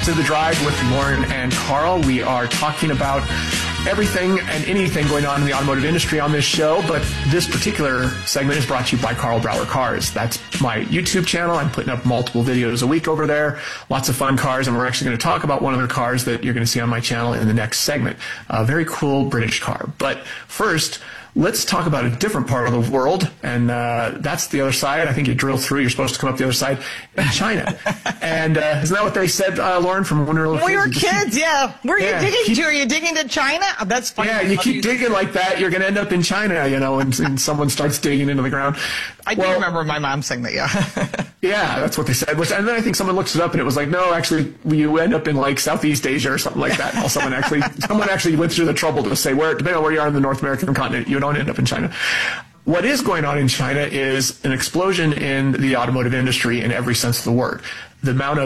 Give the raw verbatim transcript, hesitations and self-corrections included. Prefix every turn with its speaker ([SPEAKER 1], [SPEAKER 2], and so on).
[SPEAKER 1] to The Drive with Lauren and Carl. We are talking about everything and anything going on in the automotive industry on this show, but this particular segment is brought to you by Carl Brower Cars. That's my YouTube channel. I'm putting up multiple videos a week over there. Lots of fun cars, and we're actually going to talk about one of the cars that you're going to see on my channel in the next segment. A very cool British car. But first, let's talk about a different part of the world, and uh, that's the other side. I think you drill through, you're supposed to come up the other side, in China. And uh, isn't that what they said, uh, Lauren, from when we were
[SPEAKER 2] little
[SPEAKER 1] kids?
[SPEAKER 2] We were kids, yeah. Where are
[SPEAKER 1] yeah,
[SPEAKER 2] you digging
[SPEAKER 1] keep,
[SPEAKER 2] to? Are you digging to China? Oh, that's funny.
[SPEAKER 1] Yeah, you keep digging like that, you're going to end up in China, you know, and, and someone starts digging into the ground.
[SPEAKER 2] I
[SPEAKER 1] well,
[SPEAKER 2] do remember my mom saying that, yeah.
[SPEAKER 1] Yeah, that's what they said. Which, and then I think someone looks it up, and it was like, no, actually, you end up in like Southeast Asia or something like that. Well, someone actually, someone actually went through the trouble to say, where, depending on where you are in the North American continent, you don't end up in China. What is going on in China is an explosion in the automotive industry in every sense of the word. The amount of